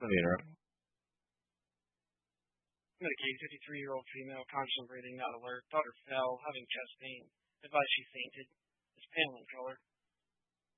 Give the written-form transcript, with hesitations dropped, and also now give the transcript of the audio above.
Let me interrupt. Medicaid, 53-year-old female, constant breathing, not alert. Daughter fell, having chest pain. Advised she fainted. It's pale in color.